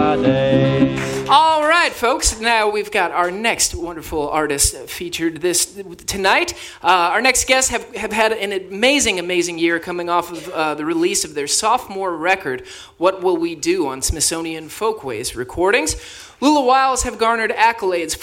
day. All right, folks. Now we've got our next wonderful artist featured tonight. Our next guests have had an amazing year coming off of the release of their sophomore record, What Will We Do, on Smithsonian Folkways Recordings. Lula Wiles have garnered accolades